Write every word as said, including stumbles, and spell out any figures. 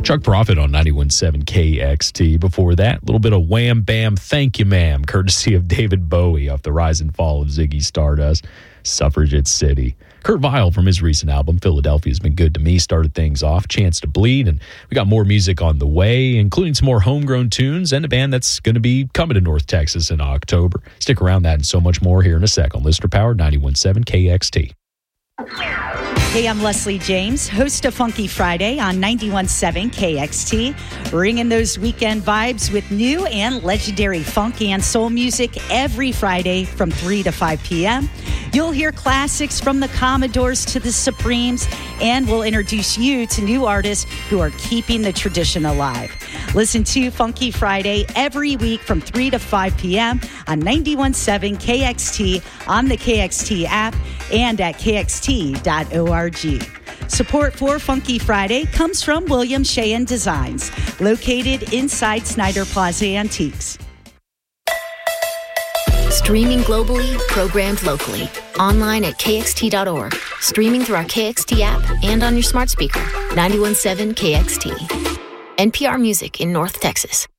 Chuck Prophet on ninety-one point seven K X T. Before that, a little bit of Wham Bam Thank You Ma'am, courtesy of David Bowie off the rise and fall of Ziggy Stardust, Suffragette City. Kurt Vile from his recent album, Philadelphia's Been Good to Me, started things off, Chance to Bleed, and we got more music on the way, including some more homegrown tunes and a band that's going to be coming to North Texas in October. Stick around, that and so much more here in a sec on Listener Powered ninety-one point seven K X T. Hey, I'm Leslie James, host of Funky Friday on ninety-one point seven K X T, bringing those weekend vibes with new and legendary funk and soul music every Friday from three to five p.m. You'll hear classics from the Commodores to the Supremes, and we'll introduce you to new artists who are keeping the tradition alive. Listen to Funky Friday every week from three to five p.m. on ninety-one point seven K X T, on the K X T app, and at K X T dot org. Support for Funky Friday comes from William Sheehan Designs, located inside Snyder Plaza Antiques. Streaming globally, programmed locally. Online at K X T dot org. Streaming through our K X T app and on your smart speaker. ninety-one point seven K X T. N P R Music in North Texas.